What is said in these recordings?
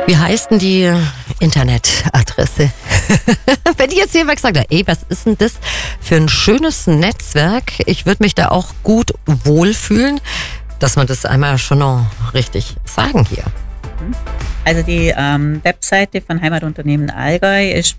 Wie heißt denn die Internetadresse? Wenn ich jetzt jemand gesagt habe, was ist denn das für ein schönes Netzwerk? Ich würde mich da auch gut wohlfühlen, dass man das einmal schon noch richtig sagen hier. Also die Webseite von Heimatunternehmen Allgäu ist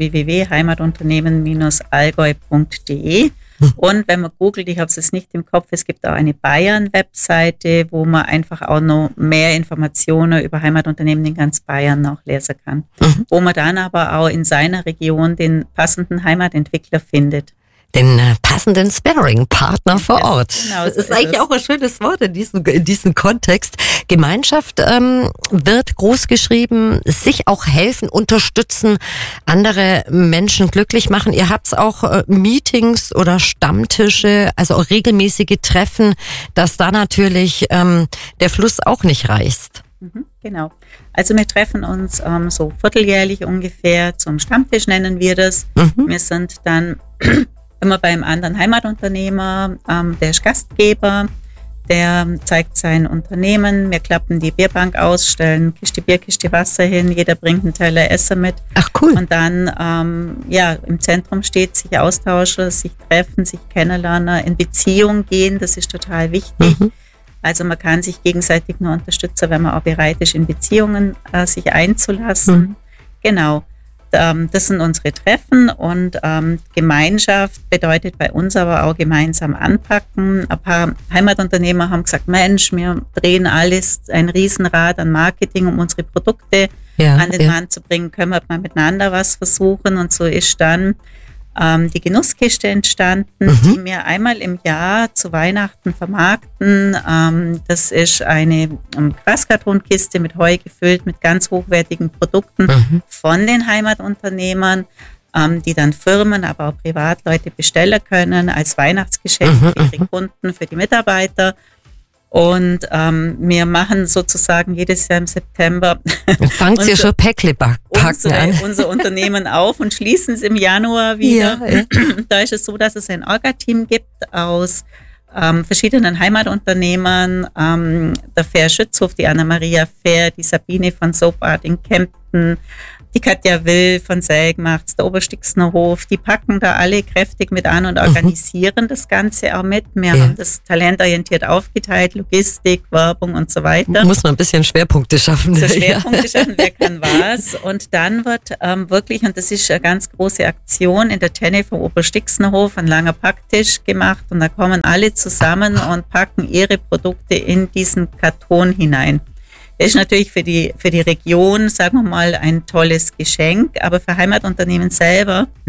www.heimatunternehmen-allgäu.de. Und wenn man googelt, ich habe es jetzt nicht im Kopf, es gibt auch eine Bayern-Webseite, wo man einfach auch noch mehr Informationen über Heimatunternehmen in ganz Bayern noch lesen kann. Wo man dann aber auch in seiner Region den passenden Heimatentwickler findet. Den passenden Sparring-Partner vor Ort. Genau, das so ist eigentlich auch ein schönes Wort in diesem Kontext. Gemeinschaft wird groß geschrieben, sich auch helfen, unterstützen, andere Menschen glücklich machen. Ihr habt auch Meetings oder Stammtische, also auch regelmäßige Treffen, dass da natürlich der Fluss auch nicht reißt. Genau. Also wir treffen uns so vierteljährlich ungefähr, zum Stammtisch nennen wir das. Wir sind dann immer beim anderen Heimatunternehmer, der ist Gastgeber, der zeigt sein Unternehmen. Wir klappen die Bierbank aus, stellen Kiste Bier, Kiste Wasser hin, jeder bringt einen Teller Essen mit. Ach cool. Und dann im Zentrum steht, sich austauschen, sich treffen, sich kennenlernen, in Beziehung gehen, das ist total wichtig. Also man kann sich gegenseitig nur unterstützen, wenn man auch bereit ist, in Beziehungen sich einzulassen. Genau. Das sind unsere Treffen und Gemeinschaft bedeutet bei uns aber auch gemeinsam anpacken. Ein paar Heimatunternehmer haben gesagt, Mensch, wir drehen alles, ein Riesenrad an Marketing, um unsere Produkte an den Mann zu bringen. Können wir mal miteinander was versuchen? Und so ist dann die Genusskiste entstanden, die wir einmal im Jahr zu Weihnachten vermarkten. Das ist eine Quaskartonkiste mit Heu gefüllt, mit ganz hochwertigen Produkten von den Heimatunternehmern, die dann Firmen, aber auch Privatleute bestellen können als Weihnachtsgeschenk für ihre Kunden, für die Mitarbeiter. Und wir machen sozusagen jedes Jahr im September fangt ihr schon Päckle packen an. Unser Unternehmen auf und schließen es im Januar wieder. Ja. Da ist es so, dass es ein Orga-Team gibt aus verschiedenen Heimatunternehmern. Der Fair Schützhof, die Anna-Maria Fair, die Sabine von Soap Art in Kempten, die Katja Will von Selgmachts, der Oberstixner Hof, die packen da alle kräftig mit an und organisieren das Ganze auch mit. Wir haben das talentorientiert aufgeteilt, Logistik, Werbung und so weiter. Muss man ein bisschen Schwerpunkte schaffen. So Schwerpunkte schaffen, wer kann was. Und dann wird wirklich, und das ist eine ganz große Aktion, in der Tenne vom Oberstixner Hof ein langer Packtisch gemacht und da kommen alle zusammen und packen ihre Produkte in diesen Karton hinein. Das ist natürlich für die Region, sagen wir mal, ein tolles Geschenk, aber für Heimatunternehmen selber